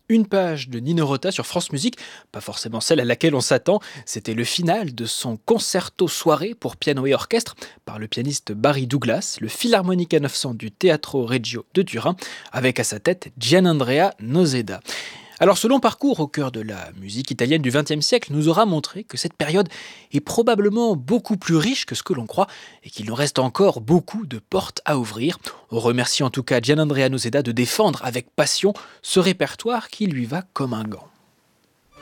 Une page de Nino Rota sur France Musique, pas forcément celle à laquelle on s'attend, c'était le final de son concerto soirée pour piano et orchestre par le pianiste Barry Douglas, le Philharmonica 900 du Teatro Regio de Turin, avec à sa tête Gianandrea Noseda. Alors ce long parcours au cœur de la musique italienne du XXe siècle nous aura montré que cette période est probablement beaucoup plus riche que ce que l'on croit et qu'il nous reste encore beaucoup de portes à ouvrir. On remercie en tout cas Gianandrea Noseda de défendre avec passion ce répertoire qui lui va comme un gant.